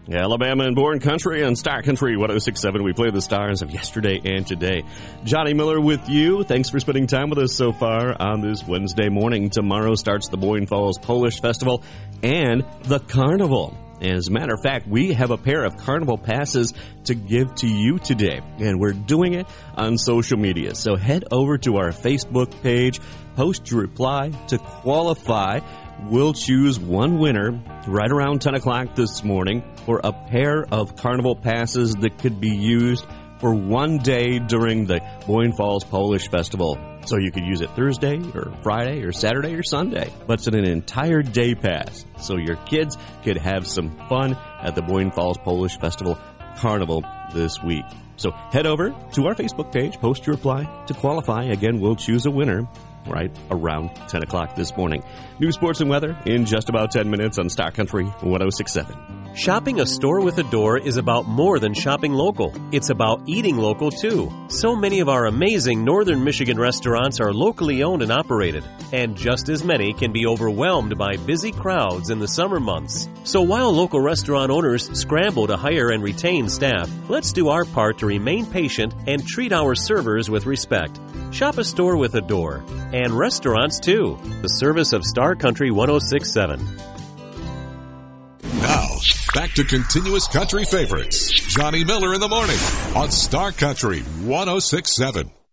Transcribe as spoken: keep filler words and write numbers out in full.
Alabama and Born Country on Star Country one oh six point seven. We play the stars of yesterday and today. Johnny Miller with you. Thanks for spending time with us so far on this Wednesday morning. Tomorrow starts the Boyne Falls Polish Festival and the Carnival. As a matter of fact, we have a pair of Carnival passes to give to you today, and we're doing it on social media. So head over to our Facebook page, post your reply to qualify. We'll choose one winner right around ten o'clock this morning for a pair of Carnival passes that could be used for one day during the Boyne Falls Polish Festival. So you could use it Thursday or Friday or Saturday or Sunday. But it's an entire day pass, so your kids could have some fun at the Boyne Falls Polish Festival Carnival this week. So head over to our Facebook page, post your reply to qualify. Again, we'll choose a winner right around ten o'clock this morning. News, sports, and weather in just about ten minutes on Star Country one oh six point seven. Shopping a store with a door is about more than shopping local. It's about eating local, too. So many of our amazing Northern Michigan restaurants are locally owned and operated, and just as many can be overwhelmed by busy crowds in the summer months. So while local restaurant owners scramble to hire and retain staff, let's do our part to remain patient and treat our servers with respect. Shop a store with a door, and restaurants, too. The service of Star Country one oh six point seven. Now, back to continuous country favorites. Johnny Miller in the morning on Star Country one oh six point seven.